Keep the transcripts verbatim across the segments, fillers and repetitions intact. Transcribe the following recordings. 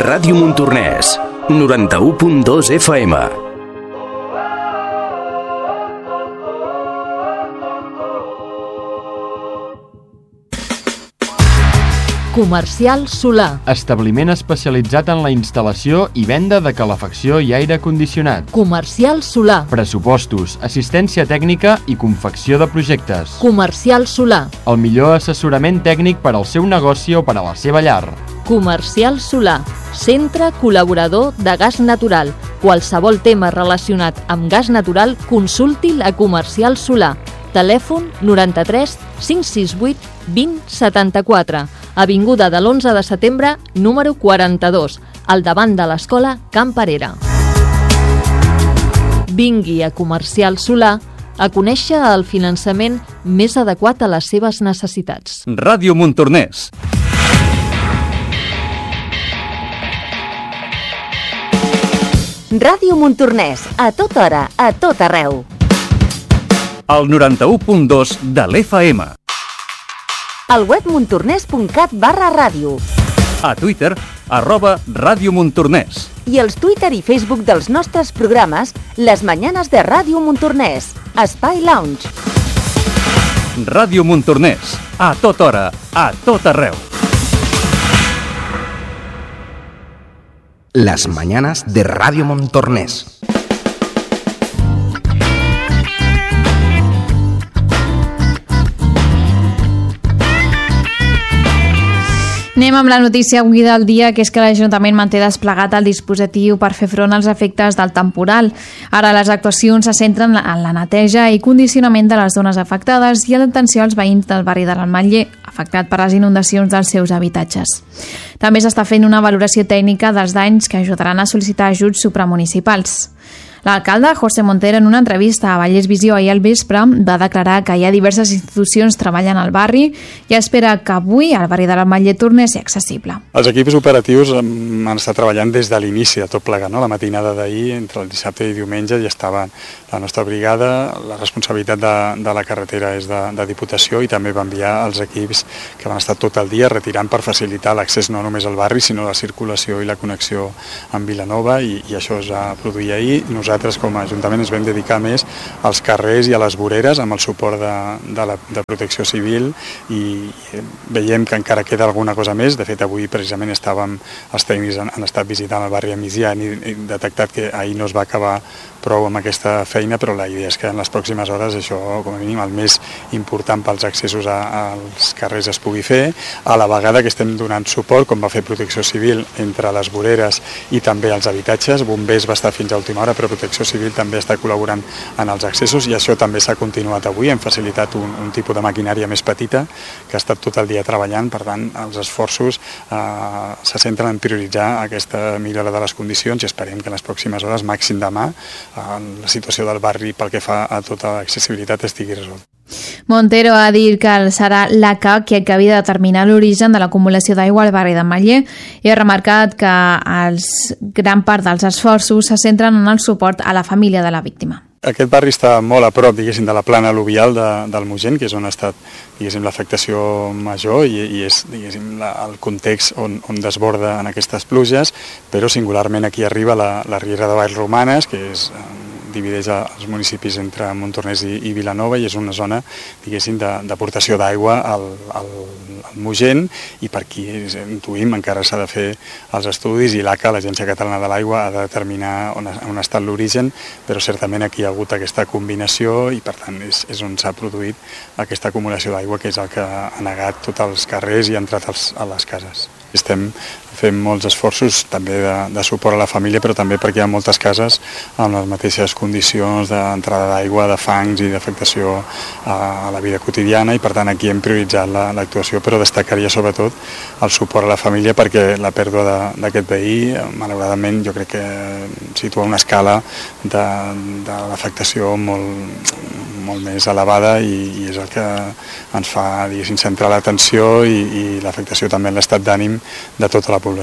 Ràdio Montornès, noranta-u punt dos F M. Comercial Solà. Establiment especialitzat en la instal·lació i venda de calefacció i aire condicionat. Comercial Solà. Pressupostos, assistència tècnica i confecció de projectes. Comercial Solà. El millor assessorament tècnic per al seu negoci o per a la seva llar. Comercial Solà. Centre col·laborador de gas natural. Qualsevol tema relacionat amb gas natural, consulti'l a Comercial Solà. Telèfon noranta-tres cinc sis vuit vint setanta-quatre. Avinguda de l'onze de setembre, número quaranta-dos, al davant de l'escola Camp Perera. Vingui a Comercial Solà a conèixer el finançament més adequat a les seves necessitats. Ràdio Montornès. Ràdio Montornès, a tota hora, a tot arreu. El noranta-u punt dos de l'F M. Al web montornès.cat barra ràdio. A Twitter, arroba Ràdio Montornès. I els Twitter i Facebook dels nostres programes, Les Mañanes de Ràdio Montornès, Espai Lounge. Ràdio Montornès, a tota hora, a tot arreu. Las Mañanas de Radio Montornès. Anem amb la notícia avui del dia, que és que l'Ajuntament manté desplegat el dispositiu per fer front als efectes del temporal. Ara les actuacions se centren en la neteja i condicionament de les zones afectades i l'atenció als veïns del barri de l'Ametller, afectat per les inundacions dels seus habitatges. També s'està fent una valoració tècnica dels danys que ajudaran a sol·licitar ajuts supramunicipals. L'alcalde, José Montero, en una entrevista a Vallès Visió ahir al vespre, va declarar que hi ha diverses institucions treballant al barri i espera que avui el barri de l'Ametller torni a ser accessible. Els equips operatius han estat treballant des de l'inici de tot plegat, no? La matinada d'ahir, entre el dissabte i diumenge, ja estava la nostra brigada. La responsabilitat de, de la carretera és de, de Diputació i també va enviar els equips que van estar tot el dia retirant per facilitar l'accés no només al barri, sinó la circulació i la connexió amb Vilanova, i, i això es va produir ahir. Nosaltres, com a Ajuntament, ens vam dedicar més als carrers i a les voreres amb el suport de, de, la, de Protecció Civil, i veiem que encara queda alguna cosa més. De fet, avui precisament estàvem, els tècnics han, han estat visitant el barri a migdia i han detectat que ahir no es va acabar prou amb aquesta feina, però la idea és que en les pròximes hores això, com a mínim, el més important pels accessos a, als carrers es pugui fer, a la vegada que estem donant suport, com va fer Protecció Civil, entre les voreres i també els habitatges. Bombers va estar fins a última hora, però Protecció Civil també està col·laborant en els accessos, i això també s'ha continuat avui. Hem facilitat un, un tipus de maquinària més petita que ha estat tot el dia treballant. Per tant, els esforços eh, se centren en prioritzar aquesta millora de les condicions, i esperem que en les pròximes hores, màxim demà, la situació del barri pel que fa a tota l'accessibilitat estigui resolta. Montero ha dit que serà l'A C A qui acabi de determinar l'origen de l'acumulació d'aigua al barri d'Ametller, i ha remarcat que els, gran part dels esforços se centren en el suport a la família de la víctima. Aquest barri està molt a prop, diguéssim, de la plana al·luvial de, del Mogent, que és on ha estat, diguéssim, l'afectació major, i, i és, diguéssim, la, el context on, on desborda en aquestes pluges, però singularment aquí arriba la, la Riera de Vallromanes, que és, divideix els municipis entre Montornès i, i Vilanova, i és una zona, diguéssim, d'aportació d'aigua al, al, al Mogent, i per aquí intuïm, encara s'ha de fer els estudis, i l'A C A, l'Agència Catalana de l'Aigua, ha de determinar on ha, on ha estat l'origen, però certament aquí hi ha hagut aquesta combinació, i per tant és, és on s'ha produït aquesta acumulació d'aigua, que és el que ha negat tots els carrers i ha entrat als, a les cases. Estem fent molts esforços també de, de suport a la família, però també perquè hi ha moltes cases amb les mateixes condicions d'entrada d'aigua, de fangs i d'afectació a, a la vida quotidiana, i per tant aquí hem prioritzat l'actuació, però destacaria sobretot el suport a la família, perquè la pèrdua d'aquest veí, malauradament, jo crec que situa una escala de, de l'afectació molt, molt més elevada, i, i és el que ens fa, diguéssim, centrar l'atenció i, i l'afectació també en l'estat d'ànim de tota la població.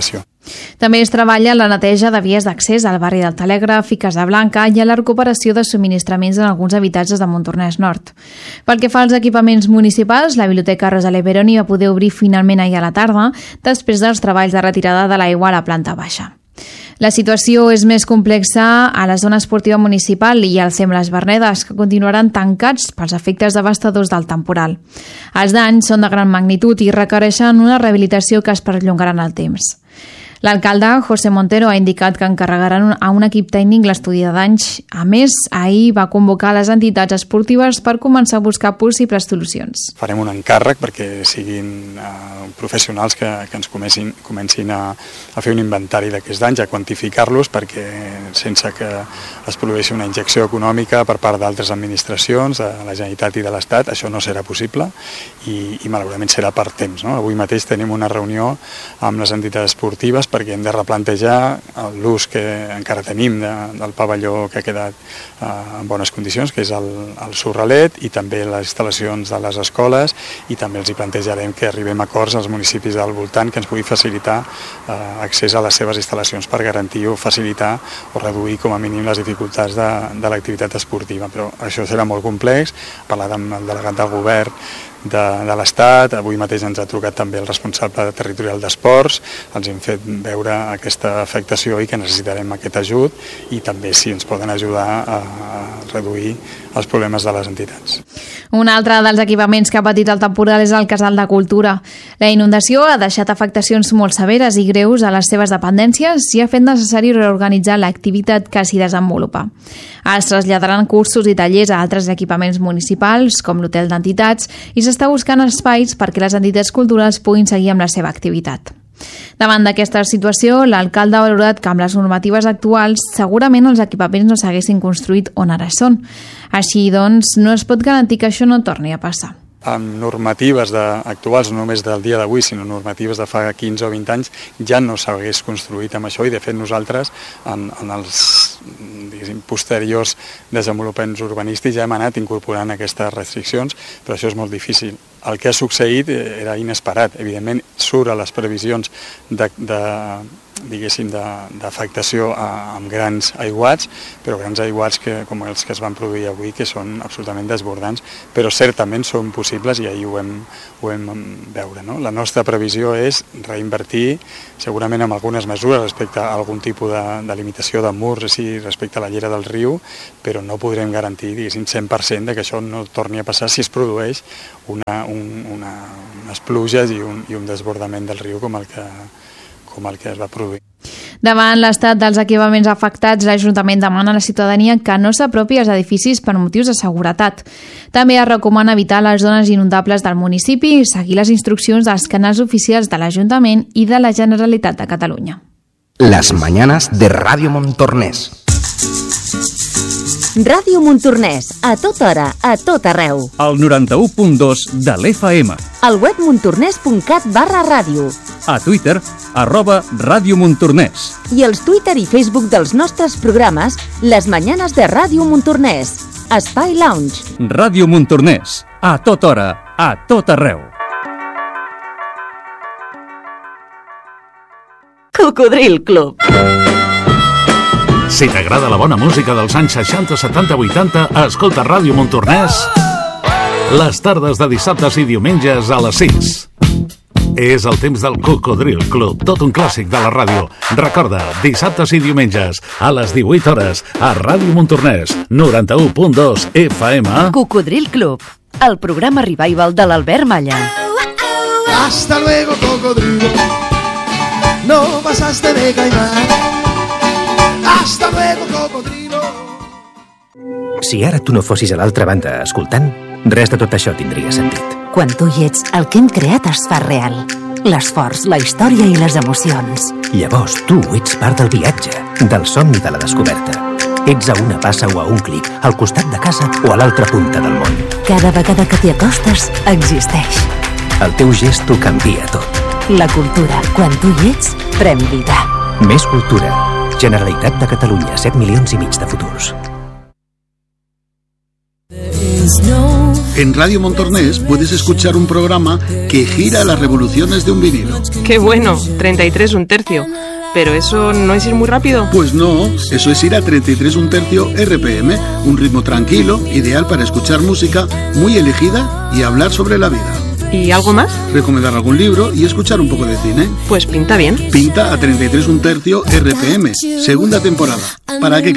També es treballa en la neteja de vies d'accés al barri del Telègraf i Casablanca i a la recuperació de subministraments en alguns habitatges de Montornès Nord. Pel que fa als equipaments municipals, la Biblioteca Rosaler Veroni va poder obrir finalment ahir a la tarda després dels treballs de retirada de l'aigua a la planta baixa. La situació és més complexa a la zona esportiva municipal i al C E M Les Vernedes, que continuaran tancats pels efectes devastadors del temporal. Els danys són de gran magnitud i requereixen una rehabilitació que es perllongarà en el temps. L'alcalde, José Montero, ha indicat que encarregaran a un equip tècnic l'estudi de danys. A més, ahir va convocar les entitats esportives per començar a buscar possibles solucions. Farem un encàrrec perquè siguin uh, professionals que, que ens comencin, comencin a, a fer un inventari d'aquests danys, a quantificar-los, perquè sense que es produeixi una injecció econòmica per part d'altres administracions, de la Generalitat i de l'Estat, això no serà possible i, i malauradament serà per temps. No? Avui mateix tenim una reunió amb les entitats esportives perquè hem de replantejar l'ús que encara tenim de, del pavelló que ha quedat eh, en bones condicions, que és el, el Sorralet, i també les instal·lacions de les escoles, i també els hi plantejarem que arribem a acords als municipis del voltant que ens pugui facilitar eh, accés a les seves instal·lacions per garantir o facilitar o reduir com a mínim les dificultats de, de l'activitat esportiva. Però això serà molt complex, parlar amb el delegat del govern de, de l'Estat, avui mateix ens ha trucat també el responsable territorial d'esports, els hem fet veure aquesta afectació i que necessitarem aquest ajut i també si ens poden ajudar a, a reduir els problemes de les entitats. Un altre dels equipaments que ha patit el temporal és el Casal de Cultura. La inundació ha deixat afectacions molt severes i greus a les seves dependències i ha fet necessari reorganitzar l'activitat que s'hi desenvolupa. Es traslladaran cursos i tallers a altres equipaments municipals, com l'hotel d'entitats, i s'està buscant espais perquè les entitats culturals puguin seguir amb la seva activitat. Davant d'aquesta situació, l'alcalde ha valorat que amb les normatives actuals segurament els equipaments no s'haguessin construït on ara són. Així doncs, no es pot garantir que això no torni a passar. Amb normatives de, actuals, no només del dia d'avui, sinó normatives de fa quinze o vint anys, ja no s'hagués construït amb això i, de fet, nosaltres, en, en els posteriors desenvolupaments urbanístics ja hem anat incorporant aquestes restriccions, però això és molt difícil. El que ha succeït era inesperat. Evidentment, surt a les previsions de, de diguéssim, d'afectació amb grans aiguats, però grans aiguats que, com els que es van produir avui, que són absolutament desbordants, però certament són possibles i ahir ho hem, ho hem veure. No? La nostra previsió és reinvertir, segurament amb algunes mesures respecte a algun tipus de, de limitació de murs, així, respecte a la llera del riu, però no podrem garantir, diguéssim, cent per cent de que això no torni a passar si es produeix una, un, una, unes pluges i un, i un desbordament del riu com el que com el que es va produir. Davant l'estat dels equipaments afectats, l'Ajuntament demana a la ciutadania que no s'apropi als edificis per motius de seguretat. També es recomana evitar les zones inundables del municipi i seguir les instruccions dels canals oficials de l'Ajuntament i de la Generalitat de Catalunya. Las mañanas de Radio Montornès. Ràdio Montornès, a tota hora, a tot arreu. El noranta-u punt dos de l'F M. Al web montornès punt cat barra ràdio. A Twitter, arroba Ràdio Montornès. I els Twitter i Facebook dels nostres programes, Les Mañanes de Ràdio Montornès. Espai Lounge. Ràdio Montornès, a tota hora, a tot arreu. Cocodril Club. Si t'agrada la bona música dels anys seixanta, setanta, vuitanta, escolta Ràdio Montornès les tardes de dissabtes i diumenges a les sis. És el temps del Cocodril Club, tot un clàssic de la ràdio. Recorda, dissabtes i diumenges a les divuit hores a Ràdio Montornès, noranta-u punt dos F M. Cocodril Club, el programa revival de l'Albert Malla. Hasta luego, cocodrilo. No pasaste de caimán. Hasta luego, cocodrilo. Si ara tu no fossis a l'altra banda escoltant, res de tot això tindria sentit. Quan tu hi ets, el que hem creat es fa real. L'esforç, la història i les emocions. Llavors tu ets part del viatge, del somni de la descoberta. Ets a una passa o a un clic, al costat de casa o a l'altra punta del món. Cada vegada que t'hi acostes, existeix. El teu gest ho canvia tot. La cultura, quan tu hi ets, pren vida. Més cultura. Generalitat de Catalunya, set milions i mig de futurs. En Radio Montornès puedes escuchar un programa que gira las revoluciones de un vinilo. ¡Qué bueno! treinta y tres un tercio. Pero eso no es ir muy rápido. Pues no, eso es ir a treinta y tres un tercio R P M, un ritmo tranquilo, ideal para escuchar música muy elegida y hablar sobre la vida. ¿Y algo más? Recomendar algún libro y escuchar un poco de cine. Pues pinta bien. Pinta a treinta y tres un tercio R P M, segunda temporada. ¿Para qué?